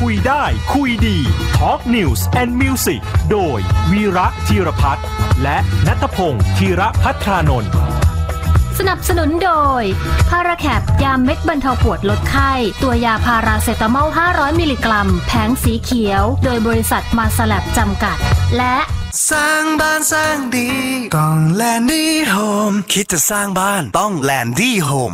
คุยได้คุยดี Talk News and Music โดยวีระธีรพัฒน์และณัฐพงษ์ธีรภัทรานนท์สนับสนุนโดยพาราแคปยาเม็ดบรรเทาปวดลดไข้ตัวยาพาราเซตามอล500มิลลิกรัมแผงสีเขียวโดยบริษัทมาสแลบจำกัดและสร้างบ้านสร้างดีต้องแลนดี้โฮมคิดจะสร้างบ้านต้องแลนดี้โฮม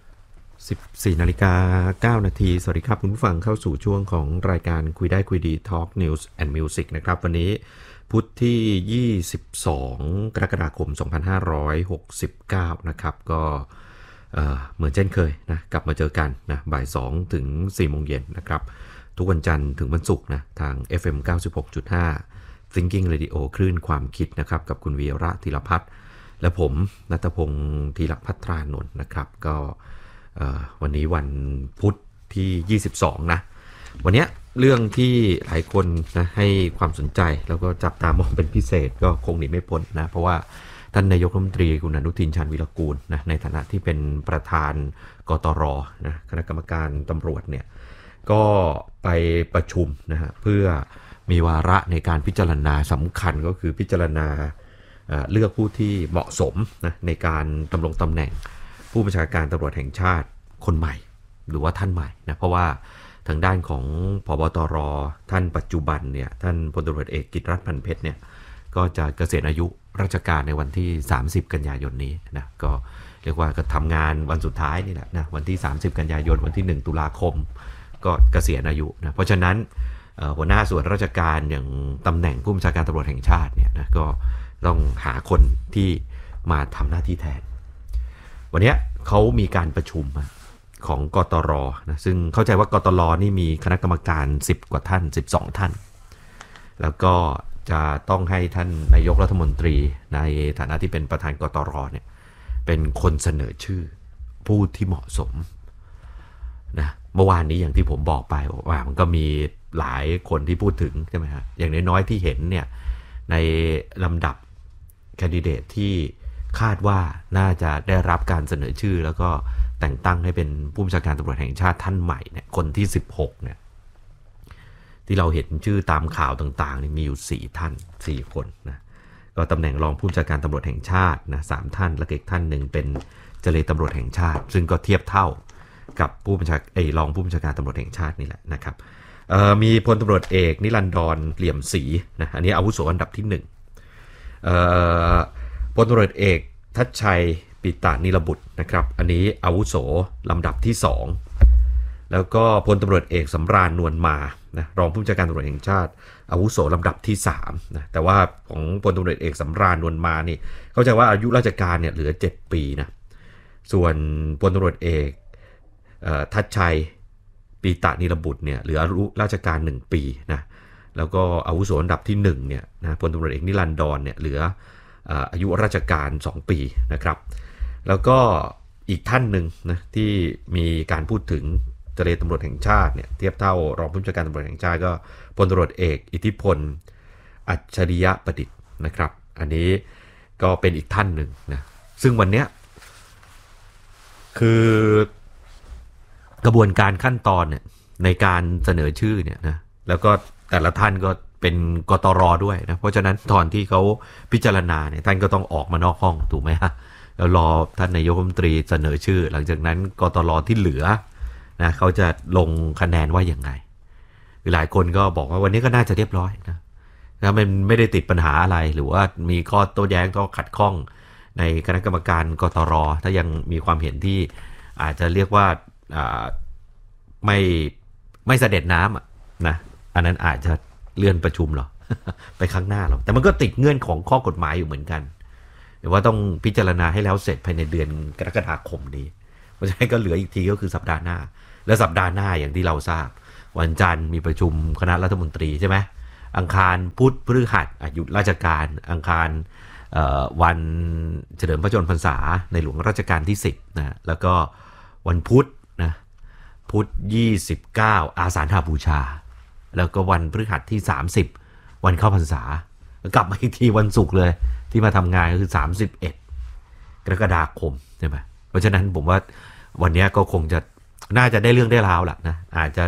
14:09 นาทีสวัสดีครับคุณผู้ฟังเข้าสู่ช่วงของรายการคุยได้คุยดี Talk News and Music นะครับวันนี้พุธที่22กรกฎาคม2569นะครับก็เหมือนเช่นเคยนะกลับมาเจอกันนะบ่าย2ถึง4โมงเย็นนะครับทุกวันจันทร์ถึงวันศุกร์นะทาง FM 96.5 Thinking Radio คลื่นความคิดนะครับกับคุณวีระธีรพัฒน์และผมณัฐพงษ์ธีรภัทรานนท์นะครับก็วันนี้วันพุธที่22นะวันนี้เรื่องที่หลายคนนะให้ความสนใจแล้วก็จับตามองเป็นพิเศษก็คงหนีไม่พ้นนะเพราะว่าท่านนายกรัฐมนตรีคุณอนุทินชาญวิรากูลนะในฐานะที่เป็นประธานกตรนะคณะกรรมการตำรวจเนี่ยก็ไปประชุมนะฮะเพื่อมีวาระในการพิจารณาสำคัญก็คือพิจารณาเลือกผู้ที่เหมาะสมนะในการดำรงตำแหน่งผู้บัญชาการตำรวจแห่งชาติคนใหม่หรือว่าท่านใหม่นะเพราะว่าทางด้านของผบ.ตร.ท่านปัจจุบันเนี่ยท่านพลตำรวจเอกกิตติรัตน์ พันเพชรเนี่ยก็จะเกษียณอายุราชการในวันที่30กันยายนนี้นะก็เรียกว่าก็ทำงานวันสุดท้ายนี่แหละนะวันที่30กันยายนวันที่1ตุลาคมก็เกษียณอายุนะเพราะฉะนั้นหัวหน้าส่วนราชการอย่างตำแหน่งผู้บัญชาการตำรวจแห่งชาติเนี่ยนะก็ต้องหาคนที่มาทำหน้าที่แทนวันนี้เขามีการประชุมของกตร.นะซึ่งเข้าใจว่ากตร.นี่มีคณะกรรมการ10กว่าท่าน12ท่านแล้วก็จะต้องให้ท่านนายกรัฐมนตรีในฐานะที่เป็นประธานกตร.เนี่ยเป็นคนเสนอชื่อผู้ที่เหมาะสมนะเมื่อวานนี้อย่างที่ผมบอกไปว่ามันก็มีหลายคนที่พูดถึงใช่ไหมฮะอย่างน้อยๆที่เห็นเนี่ยในลำดับแคนดิเดตที่คาดว่าน่าจะได้รับการเสนอชื่อแล้วก็แต่งตั้งให้เป็นผู้บัญชาการตำรวจแห่งชาติท่านใหม่เนี่ยคนที่16เนี่ยที่เราเห็นชื่อตามข่าวต่างๆนี่มีอยู่4ท่าน4คนนะก็ตำแหน่งรองผู้บัญชาการตำรวจแห่งชาตินะ3ท่านและอีกท่านหนึ่งเป็นเจรตำรวจแห่งชาติซึ่งก็เทียบเท่ากับผู้บัญชารองผู้บัญชาการตำรวจแห่งชาตินี่แหละนะครับมีพลตำรวจเอกนิรันดรเหลี่ยมศรีนะอันนี้อาวุโสอันดับที่1พลตำรวจเอกทัชชัยปิตานิรบุตรนะครับอันนี้อาวุโสลำดับที่2แล้วก็พลตำรวจเอกสำราญนวลมานะรองผู้บัญชาการตำรวจแห่งชาติอาวุโสลำดับที่3นะแต่ว่าของพลตำรวจเอกสำราญนวลมานี่เข้าใจว่าอายุราชการเนี่ยเหลือ7ปีนะส่วนพลตำรวจเอกทัชชัยปิตานิรบุตรเนี่ยเหลืออายุราชการ1ปีนะแล้วก็อาวุโสอันดับที่1เนี่ยนะพลตำรวจเอกนิรันดรเนี่ยเหลืออายุราชการ2ปีนะครับแล้วก็อีกท่านหนึ่งนะที่มีการพูดถึงเจรตำรวจแห่งชาติเนี่ยเทียบเท่ารองผู้บัญชาการตำรวจแห่งชาติก็พลตำรวจเอกอิทธิพลอัจฉริยะประดิษฐ์นะครับอันนี้ก็เป็นอีกท่านหนึ่งนะซึ่งวันนี้คือกระบวนการขั้นตอนเนี่ยในการเสนอชื่อเนี่ยนะแล้วก็แต่ละท่านก็เป็นกตร.ด้วยนะเพราะฉะนั้นตอนที่เขาพิจารณาเนี่ยท่านก็ต้องออกมานอกห้องถูกไหมฮะแล้วรอท่านนายกรัฐมนตรีเสนอชื่อหลังจากนั้นกตร.ที่เหลือนะเขาจะลงคะแนนว่าอย่างไงหลายคนก็บอกว่าวันนี้ก็น่าจะเรียบร้อยนะมันไม่ได้ติดปัญหาอะไรหรือว่ามีข้อโต้แย้งก็ขัดข้องในคณะกรรมการกตร.ถ้ายังมีความเห็นที่อาจจะเรียกว่าไม่เสด็จน้ำนะอันนั้นอาจจะเลื่อนประชุมหรอ ไปข้างหน้าหรอแต่มันก็ติดเงื่อนของข้อกฎหมายอยู่เหมือนกันแต่ว่าต้องพิจารณาให้แล้วเสร็จภายในเดือนกรกฎาคมนี้เพราะฉะนั้นก็เหลืออีกทีก็คือสัปดาห์หน้าและสัปดาห์หน้าอย่างที่เราทราบวันจันทร์มีประชุมคณะรัฐมนตรีใช่ไหมอังคารพุธพฤหัสหยุดราชการอังคารวันเฉลิมพระชนมพรรษาในหลวงรัชกาลที่10นะแล้วก็วันพุธนะพุธ29อาสาฬหบูชาแล้วก็วันพฤหัสที่30วันเข้าพรรษากลับมาอีกทีวันศุกร์เลยที่มาทำงานก็คือ31กรกฎาคมใช่ไหมเพราะฉะนั้นผมว่าวันนี้ก็คงจะน่าจะได้เรื่องได้ราวแหละนะอาจจะ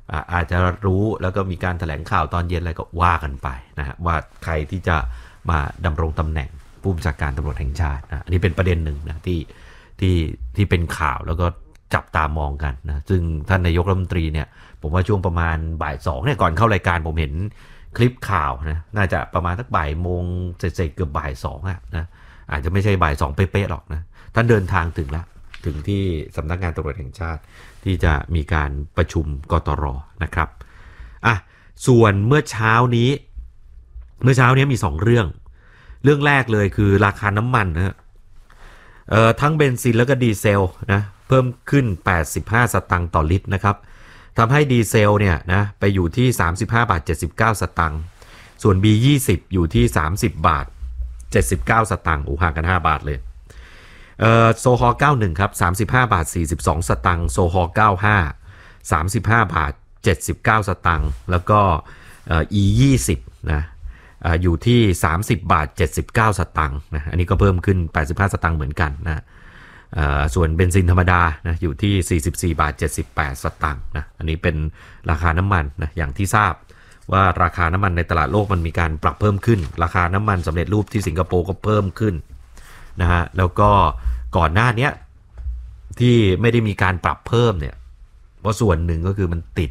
อาจจะรู้แล้วก็มีการแถลงข่าวตอนเย็นอะไรก็ว่ากันไปนะฮะว่าใครที่จะมาดำรงตำแหน่งผู้บัญชาการตำรวจแห่งชาตินะอันนี้เป็นประเด็นหนึ่งนะที่เป็นข่าวแล้วก็จับตามองกันนะซึ่งท่านนายกรัฐมนตรีเนี่ยผมว่าช่วงประมาณบ่าย2เนี่ยก่อนเข้ารายการผมเห็นคลิปข่าวนะน่าจะประมาณสักบ่ายโมงเสร็จเกือบบ่าย2นะอาจจะไม่ใช่บ่าย2เป๊ะๆหรอกนะท่านเดินทางถึงแล้วถึงที่สำนักงานตำรวจแห่งชาติที่จะมีการประชุมกตร.นะครับส่วนเมื่อเช้านี้มี2เรื่องแรกเลยคือราคาน้ำมันนะทั้งเบนซินแล้วก็ดีเซลนะเพิ่มขึ้น85 สตางค์ต่อลิตรนะครับทำให้ดีเซลเนี่ยนะไปอยู่ที่35 บาท 79 สตางค์ส่วน B20 อยู่ที่30 บาท 79 สตางค์ห่างกัน5 บาทเลยโซฮอล์91ครับ35 บาท 42 สตางค์โซฮอล์95 35 บาท 79 สตางค์แล้วก็E20 นะอยู่ที่30 บาท 79 สตางค์นะอันนี้ก็เพิ่มขึ้น85 สตางค์เหมือนกันนะส่วนเบนซินธรรมดานะอยู่ที่44 บาท 78 สตางค์นะอันนี้เป็นราคาน้ำมันนะอย่างที่ทราบว่าราคาน้ำมันในตลาดโลกมันมีการปรับเพิ่มขึ้นราคาน้ำมันสำเร็จรูปที่สิงคโปร์ก็เพิ่มขึ้นนะฮะแล้วก็ก่อนหน้านี้ที่ไม่ได้มีการปรับเพิ่มเนี่ยเพราะส่วนหนึ่งก็คือมันติด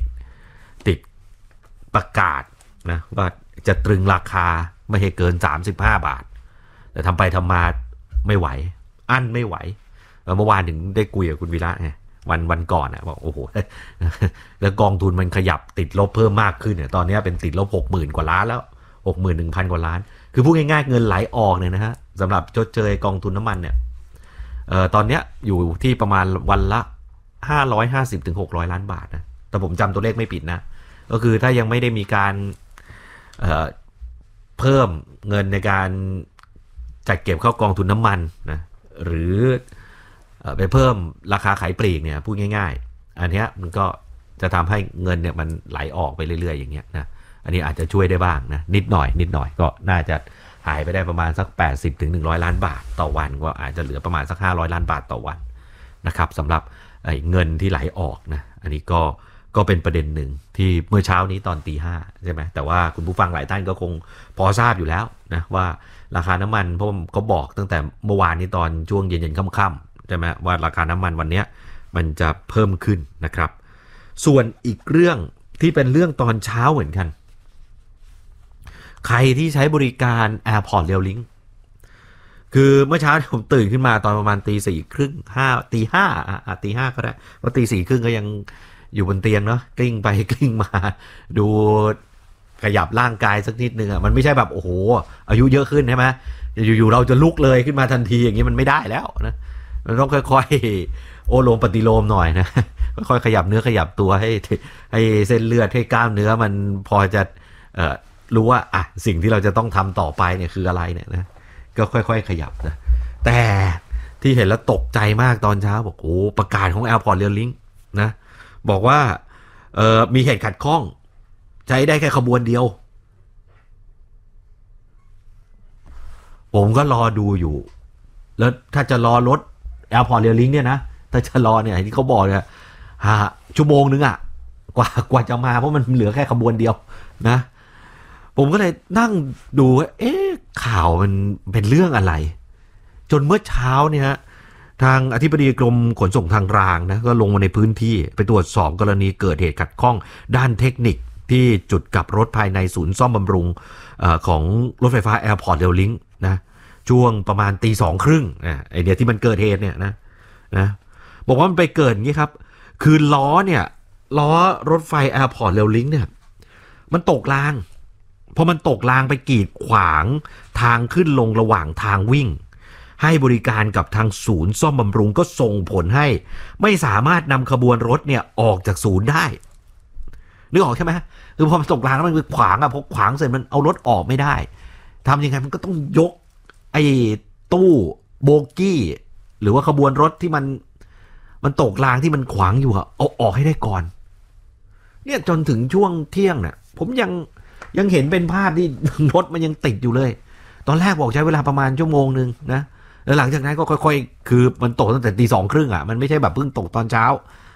ประกาศนะว่าจะตรึงราคาไม่ให้เกิน35 บาทแต่ทำไปทำมาไม่ไหวอั้นไม่ไหวเมื่อวานถึงได้คุยกับคุณวีระไงวันก่อนนะบอกโอ้โหแล้วกองทุนมันขยับติดลบเพิ่มมากขึ้นเนี่ยตอนนี้เป็นติดลบ 60,000 กว่าล้านแล้ว 61,000 กว่าล้านคือพูดง่ายๆเงินไหลออกเนี่ยนะฮะสำหรับชดเชยกองทุนน้ำมันเนี่ยตอนนี้อยู่ที่ประมาณวันละ550-600 ล้านบาทนะแต่ผมจำตัวเลขไม่ผิดนะก็คือถ้ายังไม่ได้มีการเพิ่มเงินในการจัดเก็บเข้ากองทุนน้ำมันนะหรือไปเพิ่มราคาขายปลีกเนี่ยพูดง่ายๆอันนี้มันก็จะทำให้เงินเนี่ยมันไหลออกไปเรื่อยๆอย่างเงี้ยนะอันนี้อาจจะช่วยได้บ้างนะนิดหน่อยก็น่าจะหายไปได้ประมาณสัก80-100 ล้านบาทต่อวันก็อาจจะเหลือประมาณสัก500 ล้านบาทต่อวันนะครับสำหรับเงินที่ไหลออกนะอันนี้ก็เป็นประเด็นหนึ่งที่เมื่อเช้านี้ตอน 5:00 ใช่ไหมแต่ว่าคุณผู้ฟังหลายท่านก็คงพอทราบอยู่แล้วนะว่าราคาน้ำมันเพราะเขาบอกตั้งแต่เมื่อวานนี้ตอนช่วงเย็นๆค่ำๆใช่ไหมว่าราคาน้ำมันวันนี้มันจะเพิ่มขึ้นนะครับส่วนอีกเรื่องที่เป็นเรื่องตอนเช้าเหมือนกันใครที่ใช้บริการ Airport Rail Link คือเมื่อเช้าผมตื่นขึ้นมาตอนประมาณ 4:30 5:00 ก็ได้เพราะ 4:30 ก็ยังอยู่บนเตียงเนาะกลิ้งไปกลิ้งมาดูขยับร่างกายสักนิดนึงอ่ะมันไม่ใช่แบบโอ้โหอายุเยอะขึ้นใช่ไหมอยู่ๆเราจะลุกเลยขึ้นมาทันทีอย่างนี้มันไม่ได้แล้วนะมันต้องค่อยๆโอโลมปฏิโลมหน่อยนะค่อยๆขยับเนื้อขยับตัวให้เส้นเลือดให้กล้ามเนื้อมันพอจะรู้ว่าสิ่งที่เราจะต้องทำต่อไปเนี่ยคืออะไรเนี่ยนะก็ค่อยๆขยับนะแต่ที่เห็นแล้วตกใจมากตอนเช้าบอกโอ้ประกาศของ Airport Rail Link นะบอกว่ามีเหตุขัดข้องใช้ได้แค่ขบวนเดียวผมก็รอดูอยู่แล้วถ้าจะรอรถ Airport Rail Link เนี่ยนะถ้าจะรอเนี่ยที่เขาบอกเนี่ยชั่วโมงนึงอ่ะกว่าจะมาเพราะมันเหลือแค่ขบวนเดียวนะผมก็เลยนั่งดูข่าวมันเป็นเรื่องอะไรจนเมื่อเช้าเนี่ยทางอธิบดีกรมขนส่งทางรางนะก็ลงมาในพื้นที่ไปตรวจสอบกรณีเกิดเหตุขัดข้องด้านเทคนิคที่จุดกลับรถภายในศูนย์ซ่อมบำรุงของรถไฟฟ้า Airport Rail Link นะช่วงประมาณ 2:30 ไอเดียที่มันเกิดเหตุเนี่ยนะบอกว่ามันไปเกิดอย่างนี้ครับคือล้อรถไฟ Airport Rail Link เนี่ยมันตกรางพอมันตกรางไปกีดขวางทางขึ้นลงระหว่างทางวิ่งให้บริการกับทางศูนย์ซ่อมบำรุงก็ส่งผลให้ไม่สามารถนำขบวนรถเนี่ยออกจากศูนย์ได้นึกออกใช่ไหมคือพอมันตกรางแล้วมันขวางพอขวางเสร็จมันเอารถออกไม่ได้ทำยังไงมันก็ต้องยกไอ้ตู้โบกี้หรือว่าขบวนรถที่มันตกรางที่มันขวางอยู่เอาออกให้ได้ก่อนเนี่ยจนถึงช่วงเที่ยงเนี่ยผมยังเห็นเป็นภาพที่รถมันยังติดอยู่เลยตอนแรกบอกใช้เวลาประมาณชั่วโมงนึงนะแล้วหลังจากนั้นก็ค่อยๆคือมันตกตั้งแต่ 2:30 มันไม่ใช่แบบเพิ่งตกตอนเช้า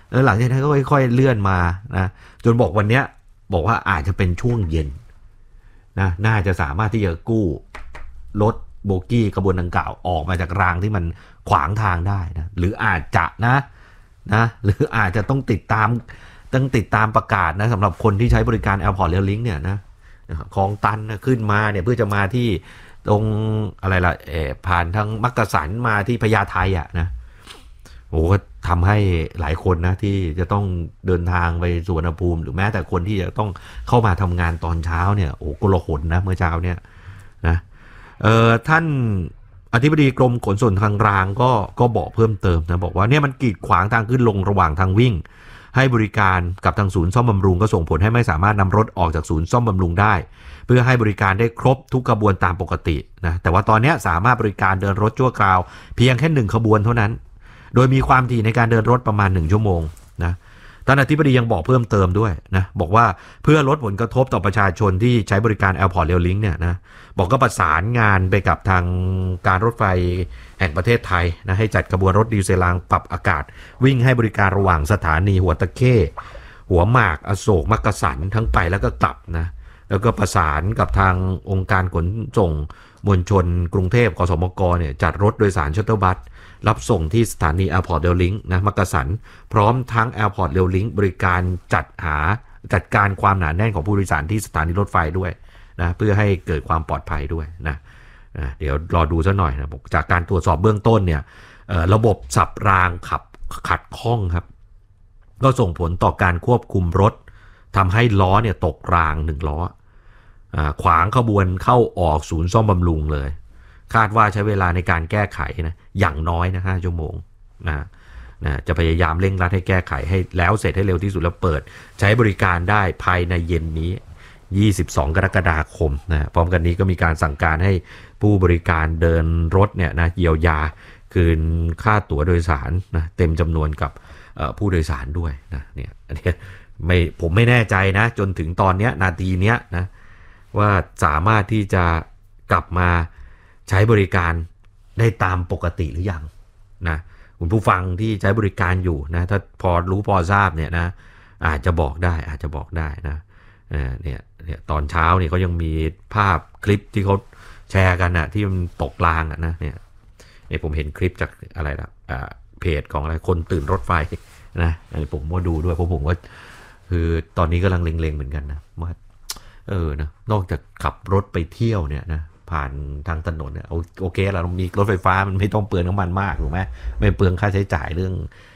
แล้วหลังจากนั้นก็ค่อยๆเลื่อนมานะจนบอกวันเนี้ยบอกว่าอาจจะเป็นช่วงเย็นนะน่าจะสามารถที่จะกู้รถโบกี้ขบวนดังกล่าวออกมาจากรางที่มันขวางทางได้นะหรืออาจจะนะหรืออาจจะต้องติดตามประกาศนะสำหรับคนที่ใช้บริการ Airport Rail Link เนี่ยนะคลองตันนะขึ้นมาเนี่ยเพื่อจะมาที่ตรงอะไรล่ะผ่านทางมักกะสันมาที่พญาไทนะโอ้ก็ทำให้หลายคนนะที่จะต้องเดินทางไปสุวรรณภูมิหรือแม้แต่คนที่จะต้องเข้ามาทำงานตอนเช้าเนี่ยโอ้โกลาหลนะเมื่อเช้าเนี่ยนะท่านอธิบดีกรมขนส่งทางรางก็บอกเพิ่มเติมนะบอกว่าเนี่ยมันกีดขวางทางขึ้นลงระหว่างทางวิ่งให้บริการกับทางศูนย์ซ่อมบำรุงก็ส่งผลให้ไม่สามารถนำรถออกจากศูนย์ซ่อมบำรุงได้เพื่อให้บริการได้ครบทุกขบวนตามปกตินะแต่ว่าตอนนี้สามารถบริการเดินรถชั่วคราวเพียงแค่1ขบวนเท่านั้นโดยมีความถี่ในการเดินรถประมาณ1ชั่วโมงนะท่านอธิบดียังบอกเพิ่มเติมด้วยนะบอกว่าเพื่อลดผลกระทบต่อประชาชนที่ใช้บริการ Airport Rail Link เนี่ยนะบอกก็ประสานงานไปกับทางการรถไฟแห่งประเทศไทยนะให้จัดขบวนรถดีเซลรางปรับอากาศวิ่งให้บริการระหว่างสถานีหัวตะเข้หัวหมากอโศกมักกะสันทั้งไปแล้วก็กลับนะแล้วก็ประสานกับทางองค์การขนส่งมวลชนกรุงเทพกสมกเนี่ยจัดรถโดยสารชัตเตอร์บัสรับส่งที่สถานี Airport Rail Link นะมักกะสันพร้อมทั้ง Airport Rail Link บริการจัดการความหนาแน่นของผู้โดยสารที่สถานีรถไฟด้วยนะเพื่อให้เกิดความปลอดภัยด้วยนะเดี๋ยวรอดูซะหน่อยนะจากการตรวจสอบเบื้องต้นเนี่ยระบบสับรางขัดข้องครับก็ส่งผลต่อการควบคุมรถทำให้ล้อเนี่ยตกราง1ล้อขวางขบวนเข้าออกศูนย์ซ่อมบำรุงเลยคาดว่าใช้เวลาในการแก้ไขนะอย่างน้อยนะ5ชั่วโมงนะจะพยายามเร่งรัดให้แก้ไขให้แล้วเสร็จให้เร็วที่สุดแล้วเปิดใช้บริการได้ภายในเย็นนี้22กรกฎาคมนะพร้อมกันนี้ก็มีการสั่งการให้ผู้บริการเดินรถเนี่ยนะเยียวยาคืนค่าตั๋วโดยสารนะเต็มจำนวนกับผู้โดยสารด้วยนะเนี่ยอันนี้ผมไม่แน่ใจนะจนถึงตอนนี้นาทีเนี้ยนะว่าสามารถที่จะกลับมาใช้บริการได้ตามปกติหรือยังนะคุณผู้ฟังที่ใช้บริการอยู่นะถ้าพอรู้พอทราบเนี่ยนะอาจจะบอกได้นะเนี่ยตอนเช้าเนี่ยเขายังมีภาพคลิปที่เขาแชร์กันนะที่มันตกรางนะเนี่ยผมเห็นคลิปจากอะไรล่ะเพจของอะไรคนตื่นรถไฟนะผมก็ดูด้วยเพราะผมก็คือตอนนี้กำลังเล็งๆเหมือนกันนะว่านะนอกจากขับรถไปเที่ยวเนี่ยนะผ่านทางถนนเนี่ยโอเคเรามีรถไฟฟ้ามันไม่ต้องเปลืองน้ำมันมากถูกไหมไม่เปลืองค่าใช้จ่ายเรื่อง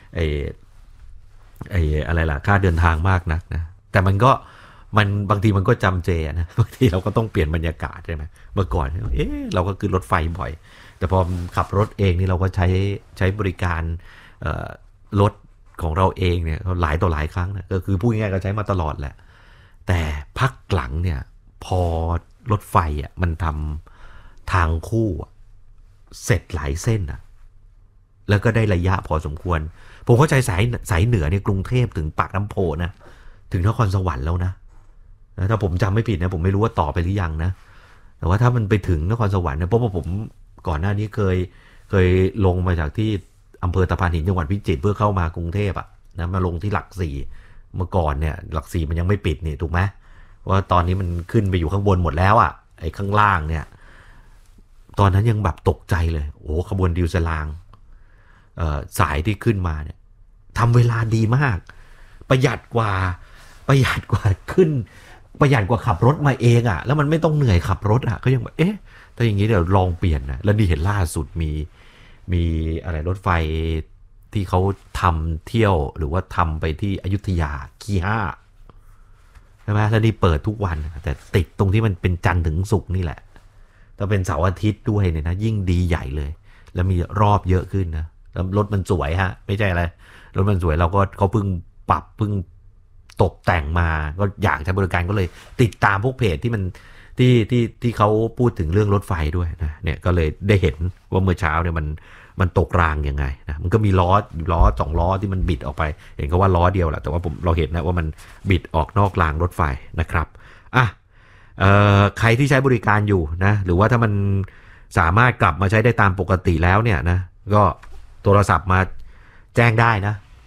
อะไรล่ะค่าเดินทางมากนักนะแต่มันบางทีมันก็จำเจนะบางทีเราก็ต้องเปลี่ยนบรรยากาศใช่ไหมเมื่อก่อนเราก็ขึ้นรถไฟบ่อยแต่พอขับรถเองนี่เราก็ใช้บริการรถของเราเองเนี่ยหลายต่อหลายครั้งนะก็คือพูดง่ายๆก็ใช้มาตลอดแหละแต่พักหลังเนี่ยพอรถไฟมันทำทางคู่เสร็จหลายเส้นแล้วก็ได้ระยะพอสมควรผมเข้าใจสายเหนือเนี่ยกรุงเทพถึงปากน้ำโพนะถึงนครสวรรค์แล้วนะถ้าผมจำไม่ผิดนะผมไม่รู้ว่าต่อไปหรือยังนะแต่ว่าถ้ามันไปถึงนครสวรรค์เนี่ยเพราะว่าผมก่อนหน้านี้เคยลงมาจากที่อำเภอตะพานหินจังหวัดพิจิตรเพื่อเข้ามากรุงเทพนะมาลงที่หลักสี่เมื่อก่อนเนี่ยหลักสี่มันยังไม่ปิดนี่ถูกไหมว่าตอนนี้มันขึ้นไปอยู่ข้างบนหมดแล้วไอ้ข้างล่างเนี่ยตอนนั้นยังแบบตกใจเลยโอ้ขบวนดิวเซลางสายที่ขึ้นมาเนี่ยทำเวลาดีมากประหยัดกว่าขึ้นประหยัดกว่าขับรถมาเองแล้วมันไม่ต้องเหนื่อยขับรถก็ยังแบบถ้าอย่างนี้เดี๋ยวลองเปลี่ยนนะแล้วนี่เห็นล่าสุดมีอะไรรถไฟที่เขาทำเที่ยวหรือว่าทำไปที่อยุธยาคีห้าใช่ไหมแล้วนี่เปิดทุกวันแต่ติดตรงที่มันเป็นจันทร์ถึงศุกร์นี่แหละถ้าเป็นเสาร์อาทิตย์ด้วยเนี่ยนะยิ่งดีใหญ่เลยแล้วมีรอบเยอะขึ้นนะแล้วรถมันสวยไม่ใช่อะไรรถมันสวยเราก็เขาเพิ่งปรับเพิ่งตกแต่งมาก็อยากใช้บริการก็เลยติดตามพวกเพจที่มันที่เขาพูดถึงเรื่องรถไฟด้วยนะเนี่ยก็เลยได้เห็นว่าเมื่อเช้าเนี่ยมันตกรางยังไงนะมันก็มีล้อ2ล้อที่มันบิดออกไปเห็นเขาว่าล้อเดียวแหละแต่ว่าเราเห็นนะว่ามันบิดออกนอกรางรถไฟนะครับใครที่ใช้บริการอยู่นะหรือว่าถ้ามันสามารถกลับมาใช้ได้ตามปกติแล้วเนี่ยนะก็โทรศัพท์มาแจ้งได้นะ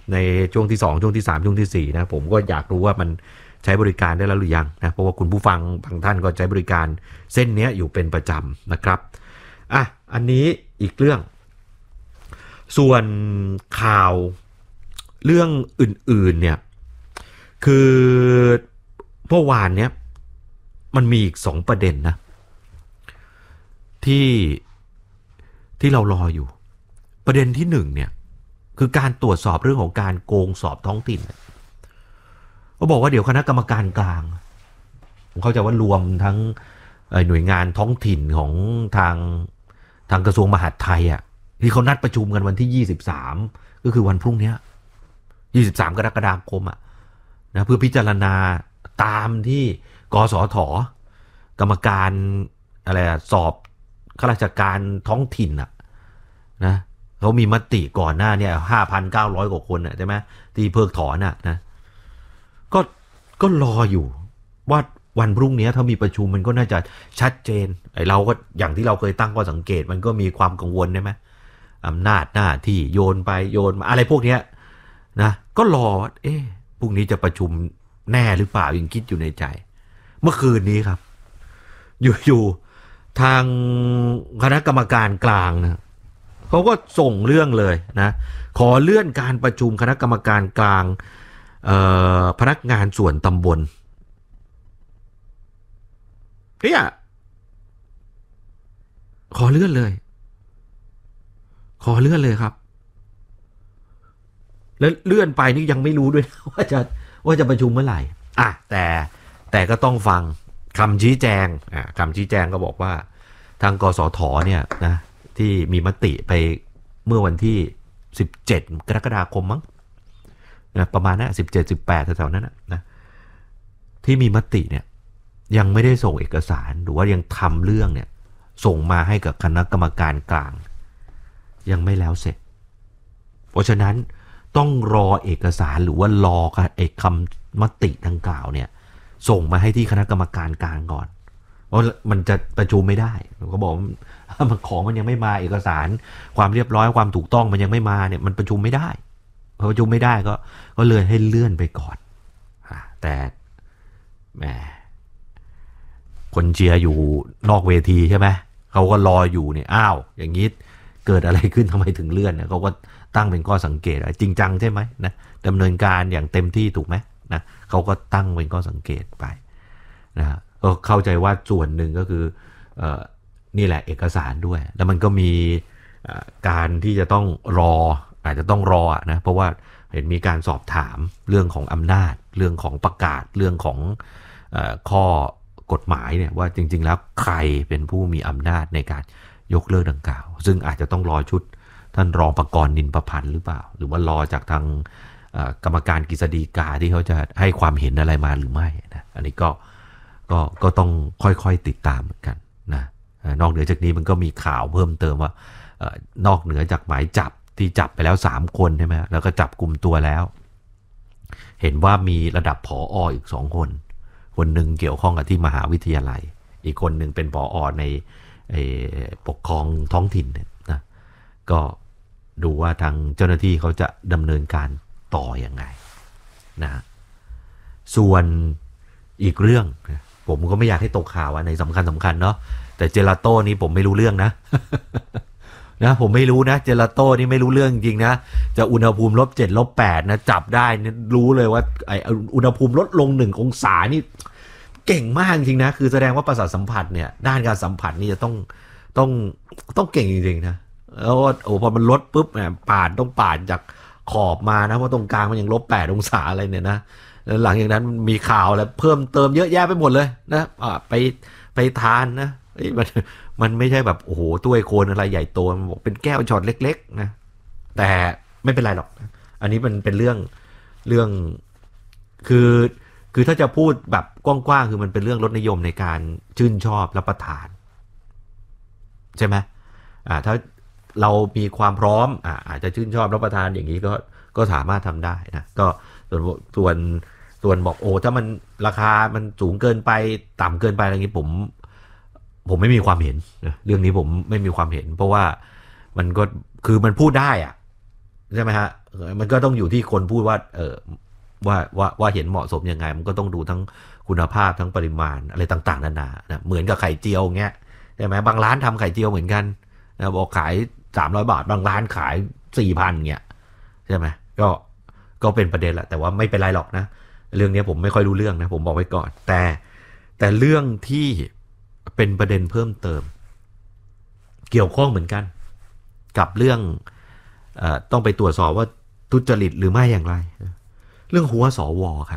ในช่วงที่2ช่วงที่3ช่วงที่4นะผมก็อยากรู้ว่ามันใช้บริการได้แล้วหรือยังนะเพราะว่าคุณผู้ฟังบางท่านก็ใช้บริการเส้นนี้อยู่เป็นประจำนะครับอันนี้อีกเรื่องส่วนข่าวเรื่องอื่นๆเนี่ยคือเมื่อวานเนี้ยมันมีอีก2ประเด็นนะที่เรารออยู่ประเด็นที่1เนี่ยคือการตรวจสอบเรื่องของการโกงสอบท้องถิ่นเขาบอกว่าเดี๋ยวคณะกรรมการกลางผมเข้าใจว่ารวมทั้งหน่วยงานท้องถิ่นของทางกระทรวงมหาดไทยที่เขานัดประชุมกันวันที่23ก็คือวันพรุ่งนี้23กรกฎาคมนะเพื่อพิจารณาตามที่กสท.กรรมการอะไรสอบข้าราชการท้องถิ่นนะเขามีมติก่อนหน้าเนี่ย 5,900 กว่าคนใช่ไหมที่เพิกถอนนะก็รออยู่ว่าวันพรุ่งนี้ถ้ามีประชุมมันก็น่าจะชัดเจนเราก็อย่างที่เราเคยตั้งข้อสังเกตมันก็มีความกังวลใช่ไหมอำนาจหน้าที่โยนไปโยนมาอะไรพวกเนี้ยนะก็รอว่าพรุ่งนี้จะประชุมแน่หรือเปล่ายังคิดอยู่ในใจเมื่อคืนนี้ครับอยู่ทางคณะกรรมการกลางนะเขาก็ส่งเรื่องเลยนะขอเลื่อนการประชุมคณะกรรมการกลางพนักงานส่วนตำบลเนี่ยขอเลื่อนเลยครับแล้วเลื่อนไปนี่ยังไม่รู้ด้วยนะว่าจะประชุมเมื่อไหร่แต่ก็ต้องฟังคำชี้แจงก็บอกว่าทางกสท.เนี่ยนะที่มีมติไปเมื่อวันที่17กรกฎาคมมั้งนะประมาณนั้น17-18แถวๆนั้นนะที่มีมติเนี่ยยังไม่ได้ส่งเอกสารหรือว่ายังทำเรื่องเนี่ยส่งมาให้กับคณะกรรมการกลางยังไม่แล้วเสร็จเพราะฉะนั้นต้องรอเอกสารหรือว่ารอคำมติดังกล่าวเนี่ยส่งมาให้ที่คณะกรรมการกลางก่อนเพราะมันจะประชุมไม่ได้เขาบอกของมันยังไม่มาเอกสารความเรียบร้อยความถูกต้องมันยังไม่มาเนี่ยมันประชุมไม่ได้พอประชุมไม่ได้ก็เลยให้เลื่อนไปก่อนแต่แหมคนเชียร์อยู่นอกเวทีใช่ไหมเขาก็รออยู่เนี่ยอย่างนี้เกิดอะไรขึ้นทำไมถึงเลื่อนเนี่ยเขาก็ตั้งเป็นข้อสังเกตจริงจังใช่ไหมนะดำเนินการอย่างเต็มที่ถูกไหมนะเขาก็ตั้งเป็นข้อสังเกตไปนะก็เข้าใจว่าส่วนหนึ่งก็คือนี่แหละเอกสารด้วยแล้วมันก็มีการที่จะต้องอาจจะต้องรอนะเพราะว่าเห็นมีการสอบถามเรื่องของอำนาจเรื่องของประกาศเรื่องของข้อกฎหมายเนี่ยว่าจริงๆแล้วใครเป็นผู้มีอำนาจในการยกเลิกดังกล่าวซึ่งอาจจะต้องรอชุดท่านรองประกรณ์นินประพันธ์หรือเปล่าหรือว่ารอจากทางกรรมการกฤษฎีกาที่เขาจะให้ความเห็นอะไรมาหรือไม่นะอันนี้ก็ต้องค่อยๆติดตามเหมือนกันนะนอกเหนือจากนี้มันก็มีข่าวเพิ่มเติมว่านอกเหนือจากหมายจับที่จับไปแล้ว3คนใช่ไหมแล้วก็จับกลุ่มตัวแล้วเห็นว่ามีระดับผอ.อีก2คนหนึ่งเกี่ยวข้องกับที่มหาวิทยาลัยอีกคนหนึ่งเป็นผอ.ในปกครองท้องถิ่นนะก็ดูว่าทางเจ้าหน้าที่เขาจะดำเนินการต่อยังไงนะส่วนอีกเรื่องผมก็ไม่อยากให้ตกข่าวในสำคัญเนาะแต่เจลาโต้นี้ผมไม่รู้เรื่องนะ นะผมไม่รู้นะเจลาโต้นี่ไม่รู้เรื่องจริงนะจะอุณหภูมิ-7 -8นะจับได้รู้เลยว่าอุณหภูมิลดลง1 องศานี่เก่งมากจริงนะคือแสดงว่าประสาทสัมผัสเนี่ยด้านการสัมผัสนี่จะต้องเก่งจริงๆนะแล้วพอมันลดปุ๊บเนี่ยต้องปาดจากขอบมานะเพราะตรงกลางมันยัง-8 องศาอะไรเนี่ยนะแล้วหลังจากนั้นมีข่าวอะไรเพิ่มเติมเยอะแยะไปหมดเลยนะไปทานนะมันไม่ใช่แบบโอ้โหถ้วยโคนอะไรใหญ่โตมันบอกเป็นแก้วช็อตเล็กๆนะแต่ไม่เป็นไรหรอกอันนี้มันเป็นเรื่องคือถ้าจะพูดแบบกว้างๆคือมันเป็นเรื่องรสนิยมในการชื่นชอบรับประทานใช่ไหมถ้าเรามีความพร้อมอาจจะชื่นชอบรับประทานอย่างนี้ก็สามารถทำได้นะก็ส่วนบอกโอ้ถ้ามันราคามันสูงเกินไปต่ำเกินไปอะไรอย่างนี้ผมไม่มีความเห็นเรื่องนี้ผมไม่มีความเห็นเพราะว่ามันก็คือมันพูดได้ใช่ไหมฮะมันก็ต้องอยู่ที่คนพูดว่าว่าเห็นเหมาะสมยังไงมันก็ต้องดูทั้งคุณภาพทั้งปริมาณอะไรต่างๆนานานะเหมือนกับไข่เจียวเงี้ยใช่ไหมบางร้านทำไข่เจียวเหมือนกันนะบอกขาย300 บาทบางร้านขาย 4,000 เงี้ยใช่ไหมก็เป็นประเด็นแหละแต่ว่าไม่เป็นไรหรอกนะเรื่องนี้ผมไม่ค่อยรู้เรื่องนะผมบอกไว้ก่อนแต่เรื่องที่เป็นประเด็นเพิ่มเติมเกี่ยวข้องเหมือนกันกับเรื่องต้องไปตรวจสอบว่าทุจริตหรือไม่อย่างไรเรื่องหัวสวครับ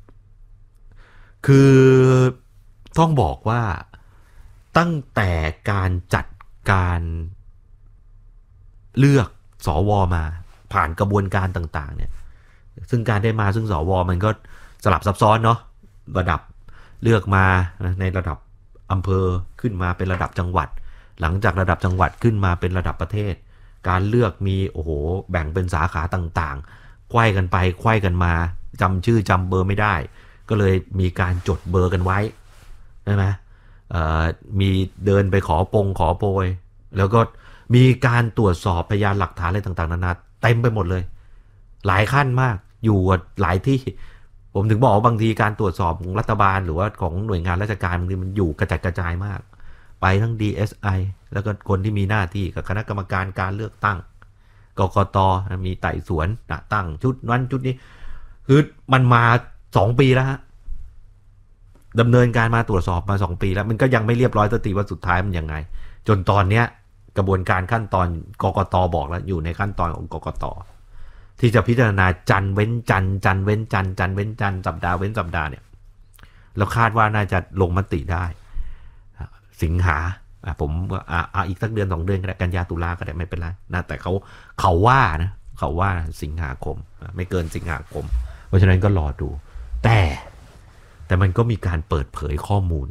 คือต้องบอกว่าตั้งแต่การจัดการเลือกสวมาผ่านกระบวนการต่างๆเนี่ยซึ่งการได้มาซึ่งสวมันก็สลับซับซ้อนเนาะระดับเลือกมาในระดับอำเภอขึ้นมาเป็นระดับจังหวัดหลังจากระดับจังหวัดขึ้นมาเป็นระดับประเทศการเลือกมีโอ้โหแบ่งเป็นสาขาต่างๆไขว้กันไปไขว้กันมาจำชื่อจำเบอร์ไม่ได้ก็เลยมีการจดเบอร์กันไว้ใช่ไหมมีเดินไปขอโปรยแล้วก็มีการตรวจสอบพยานหลักฐานอะไรต่างๆนานาเต็มไปหมดเลยหลายขั้นมากอยู่หลายที่ผมถึงบอกว่าบางทีการตรวจสอบของรัฐบาลหรือว่าของหน่วยงานราชการบางทีมันอยู่กระจัดกระจายมากไปทั้ง DSI แล้วก็คนที่มีหน้าที่กับคณะกรรมการการเลือกตั้งกกต.มีไต่สวนตั้งชุดนั้นชุดนี้คือมันมา2 ปีแล้วฮะดำเนินการมาตรวจสอบมา2 ปีแล้วมันก็ยังไม่เรียบร้อยสักทีว่าสุดท้ายมันยังไงจนตอนเนี้ยกระบวนการขั้นตอนกกต.บอกแล้วอยู่ในขั้นตอนของกกต.ที่จะพิจารณาจันทร์เว้นจันทร์จันทร์เว้นจันทร์จันทร์เว้นจันทร์สัปดาห์เว้นสัปดาห์เนี่ยเราคาดว่าน่าจะลงมติได้สิงหาผมอีกสักเดือน2 เดือนก็ได้กันยาตุลาก็ได้ไม่เป็นไรนะแต่เขาว่าสิงหาคมไม่เกินสิงหาคมเพราะฉะนั้นก็รอดูแต่มันก็มีการเปิดเผยข้อมูล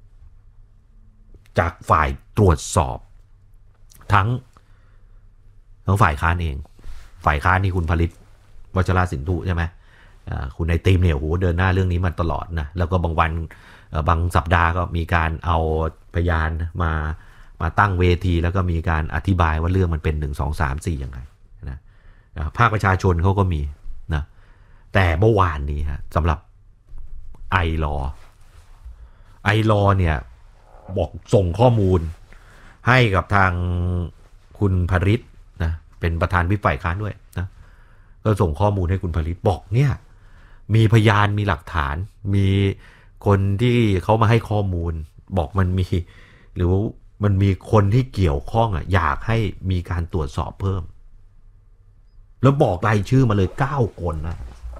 จากฝ่ายตรวจสอบทั้งฝ่ายค้านเองฝ่ายค้านนี่คุณผลิตวชรสินธุใช่ไหมคุณไอติมเนี่ยโหเดินหน้าเรื่องนี้มาตลอดนะแล้วก็บางวันบางสัปดาห์ก็มีการเอาพยานมาตั้งเวทีแล้วก็มีการอธิบายว่าเรื่องมันเป็น1 2 3 4ยังไงนะภาคประชาชนเขาก็มีนะแต่เมื่อวานนี้ฮะสำหรับไอลอเนี่ยบอกส่งข้อมูลให้กับทางคุณผลิตนะเป็นประธานวิปฝ่ายค้านด้วยนะก็ส่งข้อมูลให้คุณผลิตบอกเนี่ยมีพยานมีหลักฐานมีคนที่เขามาให้ข้อมูลบอกมันมีหรือมันมีคนที่เกี่ยวข้องอยากให้มีการตรวจสอบเพิ่มแล้วบอกรายชื่อมาเลย9 คนนะ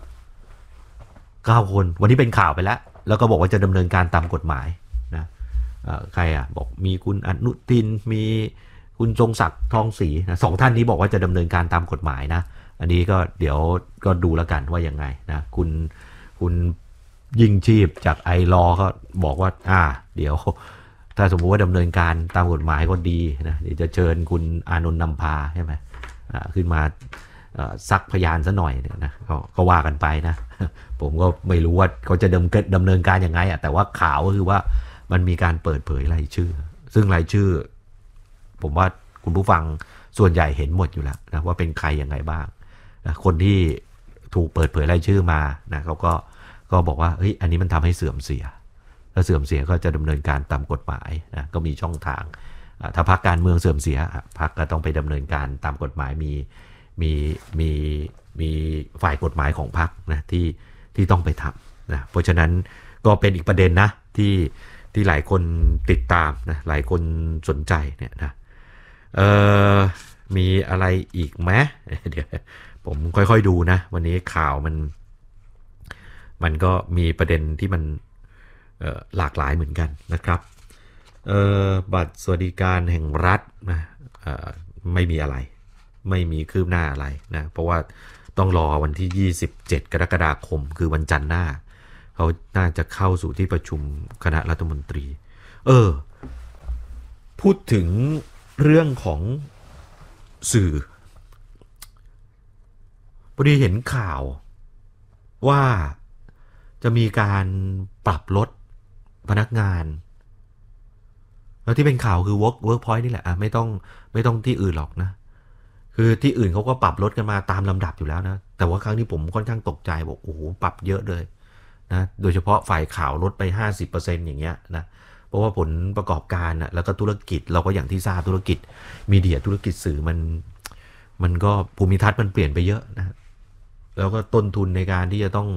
9 คนวันนี้เป็นข่าวไปแล้วก็บอกว่าจะดำเนินการตามกฎหมายนะใครบอกมีคุณอนุทินมีคุณทรงศักดิ์ทองศรีนะ2 ท่านนี้บอกว่าจะดำเนินการตามกฎหมายนะอันนี้ก็เดี๋ยวก็ดูแล้วกันว่ายังไงนะคุณยิ่งชีพจากไอลอก็บอกว่าเดี๋ยวถ้าสมมติว่าดำเนินการตามกฎหมายก็ดีนะเดี๋ยวจะเชิญคุณอานนท์นำพาใช่ไหมขึ้นมาซักพยานซะหน่อยเนี่ยนะก็ว่ากันไปนะผมก็ไม่รู้ว่าเขาจะดำเนินการยังไงแต่ว่าข่าวก็คือว่ามันมีการเปิดเผยรายชื่อซึ่งรายชื่อผมว่าคุณผู้ฟังส่วนใหญ่เห็นหมดอยู่แล้วนะว่าเป็นใครยังไงบ้างนะคนที่ถูกเปิดเผยรายชื่อมานะเขาก็บอกว่าเฮ้ยอันนี้มันทำให้เสื่อมเสียแล้วเสื่อมเสียก็จะดำเนินการตามกฎหมายนะก็มีช่องทางถ้าพรรคการเมืองเสื่อมเสียพรรคก็ต้องไปดำเนินการตามกฎหมายมีฝ่ายกฎหมายของพรรคนะที่ต้องไปทำนะเพราะฉะนั้นก็เป็นอีกประเด็นนะที่หลายคนติดตามนะหลายคนสนใจเนี่ยนะมีอะไรอีกไหมเดี๋ยวผมค่อยๆดูนะวันนี้ข่าวมันก็มีประเด็นที่มันหลากหลายเหมือนกันนะครับบัตรสวัสดิการแห่งรัฐนะไม่มีอะไรไม่มีคืบหน้าอะไรนะเพราะว่าต้องรอวันที่27 กรกฎาคมคือวันจันทร์หน้าเขาน่าจะเข้าสู่ที่ประชุมคณะรัฐมนตรีพูดถึงเรื่องของสื่อพอดีเห็นข่าวว่าจะมีการปรับลดพนักงานแล้วที่เป็นข่าวคือ work point นี่แหละไม่ต้องที่อื่นหรอกนะคือที่อื่นเขาก็ปรับลดกันมาตามลำดับอยู่แล้วนะแต่ว่าครั้งนี้ผมค่อนข้างตกใจบอกโอ้โหปรับเยอะเลยนะโดยเฉพาะฝ่ายข่าวลดไป 50% อย่างเงี้ยนะเพราะว่าผลประกอบการนะแล้วก็ธุรกิจเราก็อย่างที่ทราบธุรกิจมีเดียธุรกิจสื่อมันก็ภูมิทัศน์มันเปลี่ยนไปเยอะนะแล้วก็ต้นทุนในการที่จะต้อง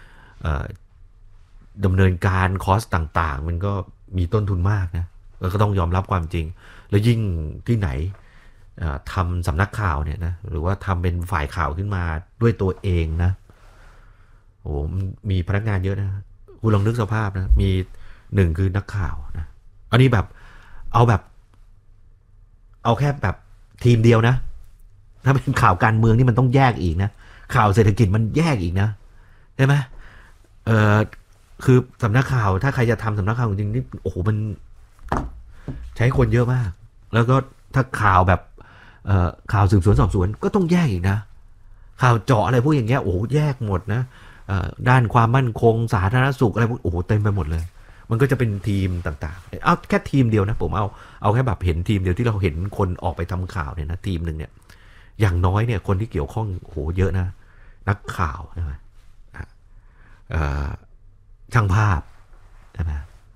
ดำเนินการคอสต่างๆมันก็มีต้นทุนมากนะแล้วก็ต้องยอมรับความจริงแล้วยิ่งที่ไหนทำสำนักข่าวเนี่ยนะหรือว่าทำเป็นฝ่ายข่าวขึ้นมาด้วยตัวเองนะโอ้มีพนักงานเยอะนะคุณลองนึกสภาพนะมีหนึ่งคือนักข่าวนะอันนี้แบบเอาแค่แบบทีมเดียวนะถ้าเป็นข่าวการเมืองนี่มันต้องแยกอีกนะข่าวเศรษฐกิจมันแยกอีกนะใช่ไหมคือสำนักข่าวถ้าใครจะทำสำนักข่าวจริงๆนี่โอ้โหมันใช้คนเยอะมากแล้วก็ถ้าข่าวแบบข่าวสืบสวนสอบสวนก็ต้องแยกอีกนะข่าวเจาะอะไรพวกอย่างเงี้ยโอ้โหแยกหมดนะด้านความมั่นคงสาธารณสุขอะไรพวกโอ้โหเต็มไปหมดเลยมันก็จะเป็นทีมต่างๆเอาแค่ทีมเดียวนะผมเอาแค่แบบเห็นทีมเดียวที่เราเห็นคนออกไปทำข่าวเนี่ยนะทีมหนึ่งเนี่ยอย่างน้อยเนี่ยคนที่เกี่ยวข้องโอ้โหเยอะนะนักข่าวใช่ไหมช่างภาพใช่ไหม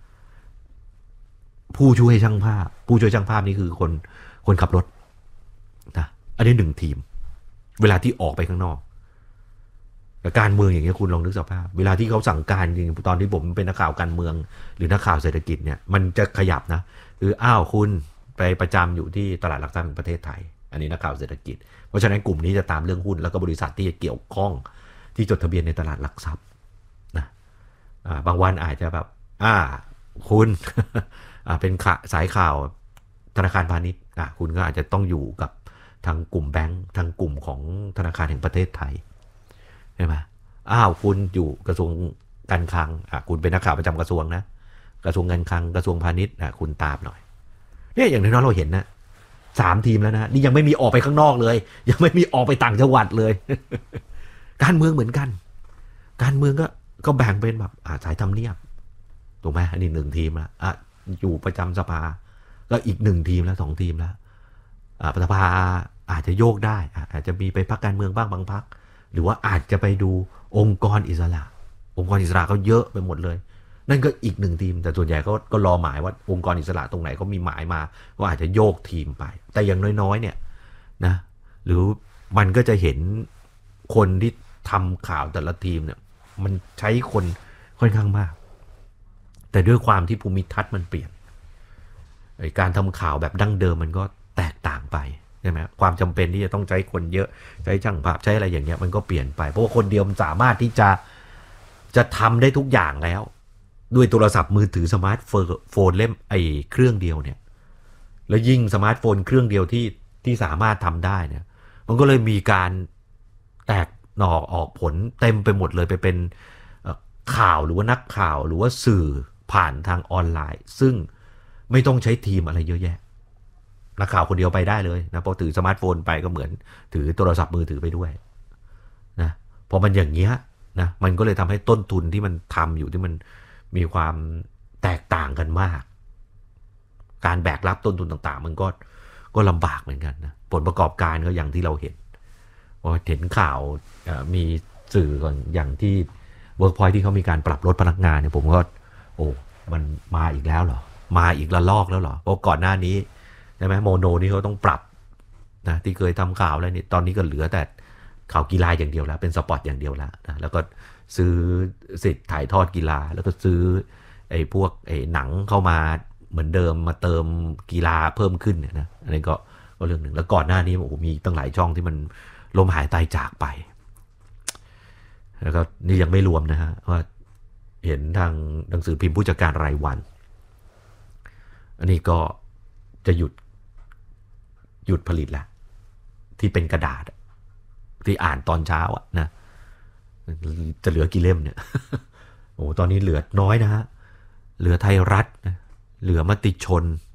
ผู้ช่วยช่างภาพนี่คือคนขับรถนะอันนี้หนึ่งทีมเวลาที่ออกไปข้างนอกแต่การเมืองอย่างเงี้ยคุณลองนึกสภาพเวลาที่เขาสั่งการจริงตอนที่ผมเป็นนักข่าวการเมืองหรือนักข่าวเศรษฐกิจเนี่ยมันจะขยับนะคือคุณไปประจำอยู่ที่ตลาดหลักทรัพย์แห่งประเทศไทยอันนี้นักข่าวเศรษฐกิจเพราะฉะนั้นกลุ่มนี้จะตามเรื่องหุ้นแล้วก็บริษัทที่เกี่ยวข้องที่จดทะเบียนในตลาดหลักทรัพย์นะบางวันอาจจะแบบคุณ เป็นสายข่าวธนาคารพาณิชย์คุณก็อาจจะต้องอยู่กับทางกลุ่มแบงค์ทางกลุ่มของธนาคารแห่งประเทศไทยใช่ไหมคุณอยู่กระทรวงการคลังคุณเป็นนักข่าวประจำกระทรวงนะกระทรวงการคลังกระทรวงพาณิชย์คุณตามหน่อยเนี่ยอย่างน้อยเราเห็นนะ3 ทีมแล้วนะนี่ยังไม่มีออกไปข้างนอกเลยยังไม่มีออกไปต่างจังหวัดเลย การเมืองเหมือนกันการเมืองก็แบ่งเป็นแบบสายทำเนียบถูกไหมอันนี้1 ทีมแล้วอยู่ประจำสภาก็อีก1 ทีมแล้ว2 ทีมแล้วสภาอาจจะโยกได้อาจจะมีไปพรรคการเมืองบ้างบางพรรคหรือว่าอาจจะไปดูองค์กรอิสระเขาเยอะไปหมดเลยนั่นก็อีก1 ทีมแต่ส่วนใหญ่ก็รอหมายว่าองค์กรอิสระตรงไหนเขามีหมายมาก็อาจจะโยกทีมไปแต่อย่างน้อยๆเนี่ยนะหรือมันก็จะเห็นคนที่ทำข่าวแต่ละทีมเนี่ยมันใช้คนค่อนข้างมากแต่ด้วยความที่ภูมิทัศน์มันเปลี่ยนการทำข่าวแบบดั้งเดิมมันก็แตกต่างไปใช่ไหมความจำเป็นที่จะต้องใช้คนเยอะใช้ช่างภาพใช้อะไรอย่างเงี้ยมันก็เปลี่ยนไปเพราะว่าคนเดียวมันสามารถที่จะทำได้ทุกอย่างแล้วด้วยโทรศัพท์มือถือสมาร์ทโฟนเล่มเครื่องเดียวเนี่ยแล้วยิ่งสมาร์ทโฟนเครื่องเดียวที่สามารถทำได้เนี่ยมันก็เลยมีการแตกหน่อออกผลเต็มไปหมดเลยไปเป็นข่าวหรือว่านักข่าวหรือว่าสื่อผ่านทางออนไลน์ซึ่งไม่ต้องใช้ทีมอะไรเยอะแยะนักข่าวคนเดียวไปได้เลยนะพอถือสมาร์ทโฟนไปก็เหมือนถือโทรศัพท์มือถือไปด้วยนะพอมันอย่างเงี้ยนะมันก็เลยทำให้ต้นทุนที่มันทำอยู่ที่มันมีความแตกต่างกันมากการแบกรับต้นทุนต่างๆมันก็ลำบากเหมือนกันนะผลประกอบการก็อย่างที่เราเห็นพอเห็นข่าวมีสื่อก่อนอย่างที่Workpoint ที่เขามีการปรับลดพนักงานเนี่ยผมก็มันมาอีกแล้วเหรอมาอีกระลอกแล้วเหรอเพราะก่อนหน้านี้ใช่ไหมโมโนนี่เขาต้องปรับนะที่เคยทำข่าวแล้วนี่ตอนนี้ก็เหลือแต่ข่าวกีฬาอย่างเดียวแล้วเป็นสปอร์ตอย่างเดียวแล้วนะแล้วก็ซื้อสิทธิ์ถ่ายทอดกีฬาแล้วก็ซื้อพวกหนังเข้ามาเหมือนเดิมมาเติมกีฬาเพิ่มขึ้นเนี่ยนะอันนี้ก็เรื่องหนึ่งแล้วก่อนหน้านี้มีตั้งหลายช่องที่มันล้มหายตายจากไปแล้วก็นี่ยังไม่รวมนะฮะว่าเห็นทางหนังสือพิมพ์ผู้จัดการรายวันอันนี้ก็จะหยุดผลิตแล้วที่เป็นกระดาษที่อ่านตอนเช้านะจะเหลือกี่เล่มเนี่ยตอนนี้เหลือน้อยนะฮะเหลือไทยรัฐนะเหลือมติชน